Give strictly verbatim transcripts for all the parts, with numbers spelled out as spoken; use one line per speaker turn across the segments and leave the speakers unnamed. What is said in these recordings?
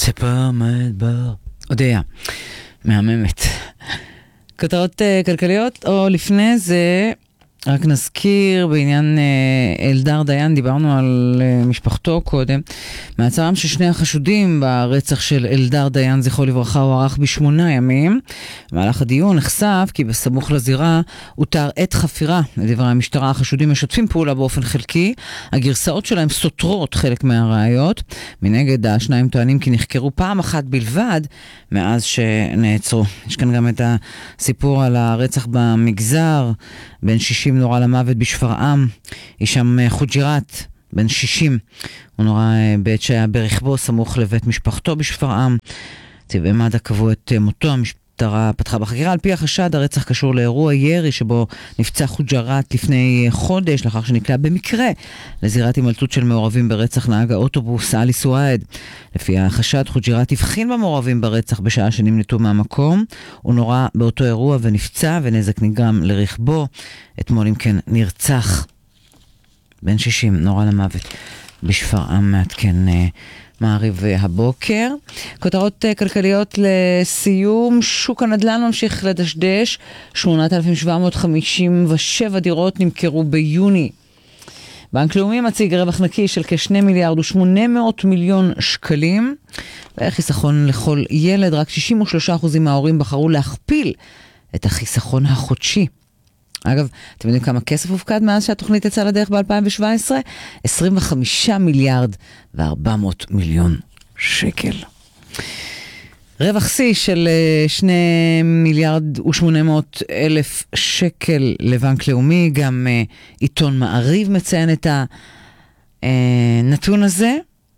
טיפה מדבר. אודיה, מהממת. כותרות uh, כלכליות, או לפני זה, רק נזכיר בעניין uh, אלדר דיין, דיברנו על uh, משפחתו קודם. מעצרם ששני החשודים ברצח של אלדר דיין, זכרו לברכה, הוא ערך בשמונה ימים. במהלך הדיון נחשף כי בסמוך לזירה הותר עת חפירה. לדברי המשטרה, החשודים משתפים פעולה באופן חלקי. הגרסאות שלהם סותרות חלק מהראיות. מנגד, השניים טוענים כי נחקרו פעם אחת בלבד מאז שנעצרו. יש כאן גם את הסיפור על הרצח במגזר, בן שישים נורא למוות בשפרעם, הישאם חוג'יראת, בן שישים, הוא נורא בעת שהיה ברכבו סמוך לבית משפחתו בשפרעם. צבעי מד"א קבעו את מותו, המשטרה פתחה בחקירה. על פי החשד, הרצח קשור לאירוע ירי שבו נפצע חוג'יראת לפני חודש, לאחר שנקלע במקרה לזירת הימלטות של מעורבים ברצח נהג האוטובוס עלי סואעד. לפי החשד, חוג'יראת הבחין במעורבים ברצח בשעה שנמלטו מהמקום. הוא נורא באותו אירוע ונפצע, ונזק נגרם לרכבו. אתמול אם כן נרצח. בן שישים נורא למוות בשפרעם, מעדכן מעריב הבוקר. כותרות כלכליות לסיום. שוק הנדל"ן ממשיך לדשדש. שמונת אלפים שבע מאות חמישים ושבע דירות נמכרו ביוני. בנק לאומי מציג רווח נקי של כשני מיליארד ושמונה מאות מיליון שקלים. וחיסכון לכל ילד, רק שישים ושלושה אחוז מההורים בחרו להכפיל את החיסכון החודשי. אגב, אתם יודעים כמה כסף הופקד מאז שהתוכנית יצאה לדרך ב-אלפיים שבע עשרה? עשרים וחמישה מיליארד ו-ארבע מאות מיליון שקל. רווח שיא של שני מיליארד ושמונה מאות אלף שקל לבנק לאומי. גם עיתון מעריב מציין את הנתון הזה.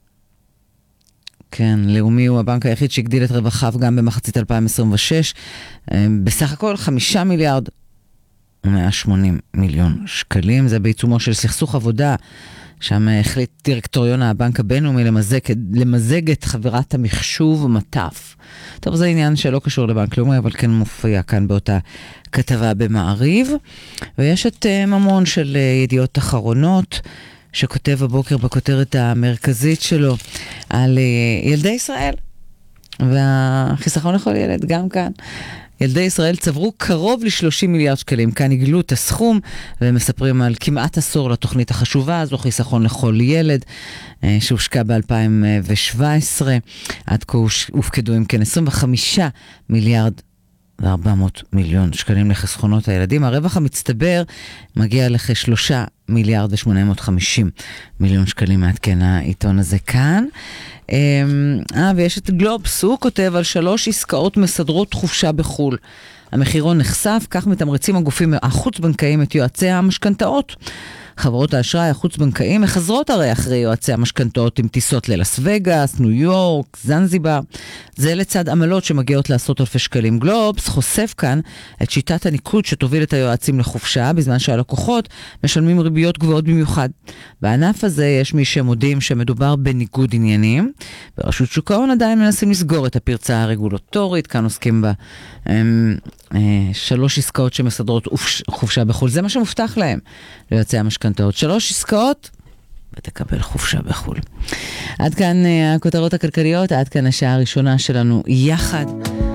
כן, לאומי הוא הבנק היחיד שהגדיל את רווחיו גם במחצית אלפיים עשרים ושש. בסך הכל חמישה מיליארד ומאה ושמונים מיליון שקלים. זה בעיצומו של סכסוך עבודה, שם החליט דירקטוריון הבנק הבינלאומי למזג, למזג את חברת המחשוב מטף. טוב, זה עניין שלא קשור לבנק לאומי, אבל כן מופיע כאן באותה כתבה במעריב. ויש את ממון של ידיעות אחרונות, שכותב הבוקר בכותרת המרכזית שלו על ילדי ישראל. והחיסכון לכל ילד, גם כאן. ילדי ישראל צברו קרוב ל-שלושים מיליארד שקלים. כאן הגלו את הסכום, ומספרים על כמעט עשור לתוכנית החשובה הזו, חיסכון לכל ילד, שהושקע ב-אלפיים שבע עשרה. עד כה הופקדו עם כן עשרים וחמישה מיליארד ו-ארבע מאות מיליון שקלים לחסכונות הילדים. הרווח המצטבר מגיע לכ-שלושה מיליארד ו-שמונה מאות וחמישים מיליון שקלים, מעדכן העיתון הזה כאן. אה, ויש את גלובס, הוא כותב על שלוש עסקאות מסדרות חופשה בחול. המחירון נחשף, כך מתמרצים הגופים החוץ-בנקאיים את יועצי המשכנתאות. חברות האשראי החוץ-בנקאיים מחזרות הרי אחרי יועצי המשכנתאות עם טיסות ללס וגאס, ניו יורק, זנזיבר. זה לצד עמלות שמגיעות לעשות אלפי שקלים. גלובס חושף כאן את שיטת הניקוד שתוביל את היועצים לחופשה, בזמן שהלקוחות משלמים ריביות גבוהות במיוחד. בענף הזה יש מי שמודים שמדובר בניגוד עניינים. ברשות שוק ההון עדיין מנסים לסגור את הפרצה הרגולטורית. כאן עוסקים בה הם, אה, שלוש עסקאות שמסדרות חופשה בחול. זה מה שמובטח להם, ליועצי המשכנתאות. שלוש עסקאות ותקבל חופשה בחול. עד כאן uh, הכותרות הכלכליות, עד כאן השעה הראשונה שלנו יחד.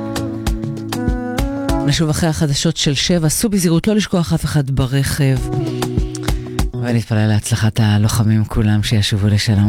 נשוב אחרי החדשות של שבע. סעו בזהירות, לא לשכוח אף אחד ברכב. ונתפלל להצלחת הלוחמים כולם שישובו לשלום.